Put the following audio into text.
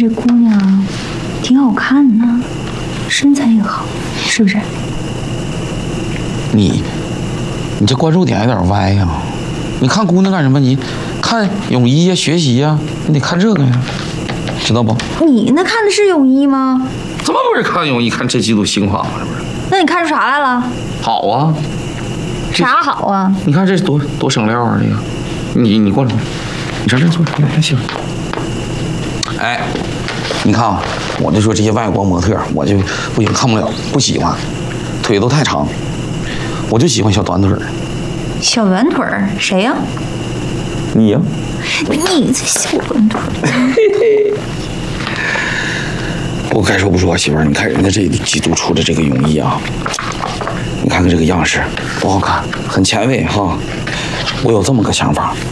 这姑娘挺好看呢，身材也好，是不是？ 你这关注点有点歪呀！你看姑娘干什么？你看泳衣呀，学习呀，你得看这个呀，知道不？ 你那看的是泳衣吗？ 怎么不是看泳衣？看这季度新款吗？这不是？ 那你看出啥来了？ 好啊！ 啥好啊？ 你看这多省料啊！这个，你过来，你上这坐，来媳妇。哎，你看啊，我就说这些外国模特，我就不行，看不了，不喜欢，腿都太长，我就喜欢小短腿。 小短腿儿谁呀？ 你呀？ 你这小短腿儿。 我该说不说，媳妇儿，你看人家这季度出的这个泳衣啊，你看看这个样式多好看，很前卫哈。我有这么个想法，